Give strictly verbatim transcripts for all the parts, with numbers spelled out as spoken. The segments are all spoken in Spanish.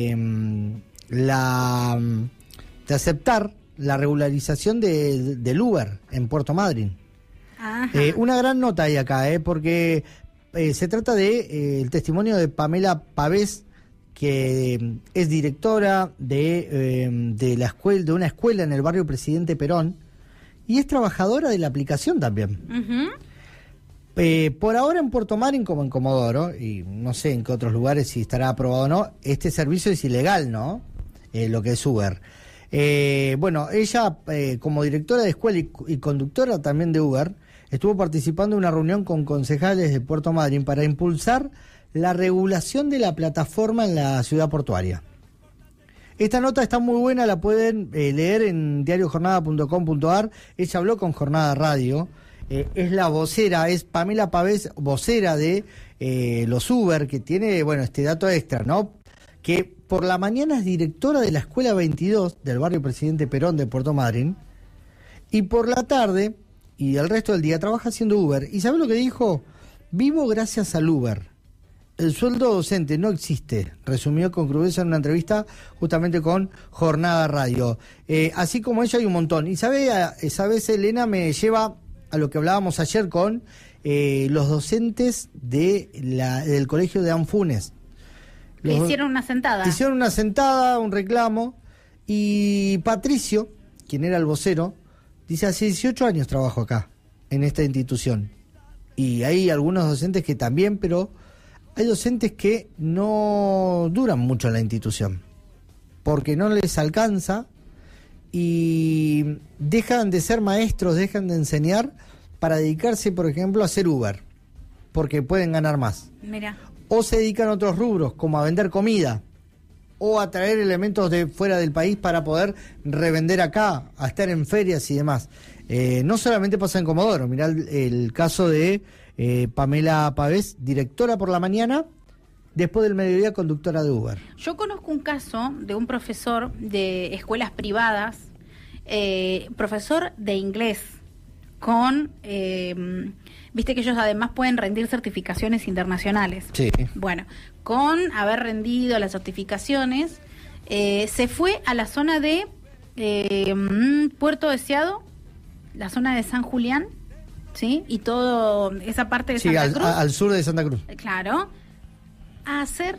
la de aceptar la regularización de, del Uber en Puerto Madryn. Eh, una gran nota hay acá, eh, porque eh, se trata de eh, el testimonio de Pamela Pavés, que eh, es directora de, eh, de, la escuela, de una escuela en el barrio Presidente Perón, y es trabajadora de la aplicación también. Uh-huh. Eh, por ahora en Puerto Madryn, como en Comodoro, y no sé en qué otros lugares si estará aprobado o no, este servicio es ilegal, ¿no? Eh, lo que es Uber. Eh, bueno, ella, eh, como directora de escuela y, y conductora también de Uber, estuvo participando en una reunión con concejales de Puerto Madryn para impulsar la regulación de la plataforma en la ciudad portuaria. Esta nota está muy buena, la pueden eh, leer en diario jornada punto com punto a r. Ella habló con Jornada Radio, eh, es la vocera, es Pamela Pavés, vocera de eh, los Uber, que tiene, bueno, este dato extra, ¿no? Que por la mañana es directora de la Escuela veintidós del barrio Presidente Perón de Puerto Madryn, y por la tarde y el resto del día trabaja haciendo Uber. ¿Y sabe lo que dijo? Vivo gracias al Uber. El sueldo docente no existe, resumió con crudeza en una entrevista justamente con Jornada Radio. Eh, así como ella hay un montón. Y sabe, esa vez Elena me lleva a lo que hablábamos ayer con eh, los docentes de la, del colegio de Anfunes. Le hicieron una sentada. Hicieron una sentada, un reclamo, y Patricio, quien era el vocero, dice, hace dieciocho años trabajo acá, en esta institución. Y hay algunos docentes que también, pero hay docentes que no duran mucho en la institución, porque no les alcanza y dejan de ser maestros, dejan de enseñar para dedicarse, por ejemplo, a hacer Uber, porque pueden ganar más. Mira. O se dedican a otros rubros, como a vender comida, o a traer elementos de fuera del país para poder revender acá, a estar en ferias y demás. Eh, no solamente pasa en Comodoro, mirá el, el caso de eh, Pamela Pavés, directora por la mañana, después del mediodía conductora de Uber. Yo conozco un caso de un profesor de escuelas privadas, eh, profesor de inglés, con... Eh, viste que ellos además pueden rendir certificaciones internacionales. Sí. Bueno, con haber rendido las certificaciones, eh, se fue a la zona de eh, Puerto Deseado, la zona de San Julián, ¿sí? Y todo esa parte de sí, Santa al, Cruz. al sur de Santa Cruz. Claro. A ser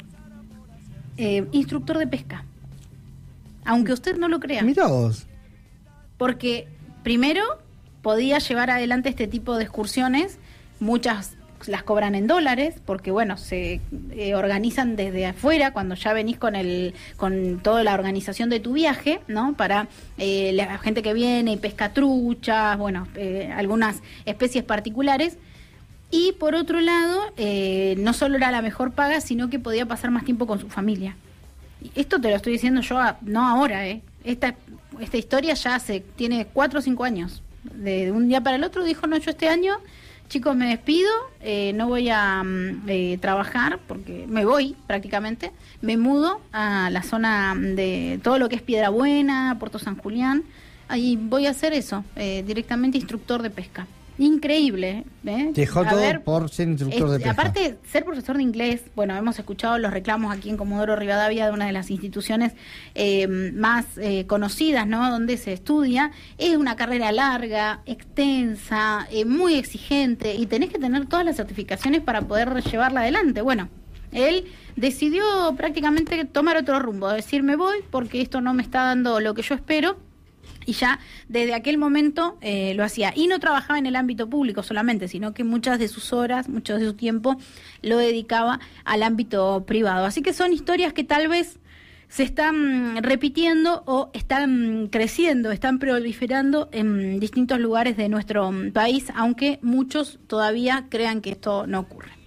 eh, instructor de pesca. Aunque usted no lo crea. Mirá vos. Porque, primero, podía llevar adelante este tipo de excursiones, muchas las cobran en dólares, porque bueno, se eh, organizan desde afuera, cuando ya venís con el con toda la organización de tu viaje, ¿no? Para eh, la gente que viene y pesca truchas, bueno, eh, algunas especies particulares. Y por otro lado, eh, no solo era la mejor paga, sino que podía pasar más tiempo con su familia. Y esto te lo estoy diciendo yo, a, no ahora, ¿eh? Esta, esta historia ya hace, tiene cuatro o cinco años. De un día para el otro dijo, no, yo este año, chicos, me despido, eh, no voy a eh, trabajar, porque me voy prácticamente, me mudo a la zona de todo lo que es Piedra Buena, Puerto San Julián, ahí voy a hacer eso, eh, directamente instructor de pesca. Increíble, ¿eh? Dejó A todo ver, por ser instructor es, de pesca. Aparte, ser profesor de inglés, bueno, hemos escuchado los reclamos aquí en Comodoro Rivadavia de una de las instituciones eh, más eh, conocidas, ¿no? Donde se estudia. Es una carrera larga, extensa, eh, muy exigente, y tenés que tener todas las certificaciones para poder llevarla adelante. Bueno, él decidió prácticamente tomar otro rumbo, decir, me voy porque esto no me está dando lo que yo espero. Y ya desde aquel momento eh, lo hacía. Y no trabajaba en el ámbito público solamente, sino que muchas de sus horas, mucho de su tiempo lo dedicaba al ámbito privado. Así que son historias que tal vez se están repitiendo o están creciendo, están proliferando en distintos lugares de nuestro país, aunque muchos todavía crean que esto no ocurre.